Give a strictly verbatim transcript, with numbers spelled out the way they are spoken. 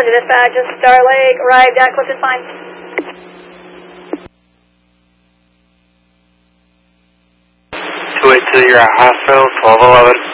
Clifton Dispatch, this is Star Lake, arrived at Clifton Pines. two eight two, you're at hospital, twelve eleven.